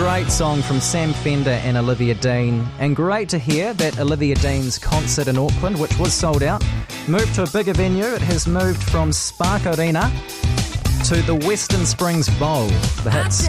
great song from Sam Fender and Olivia Dean. And great to hear that Olivia Dean's concert in Auckland, which was sold out, moved to a bigger venue. It has moved from Spark Arena to the Western Springs Bowl. The hits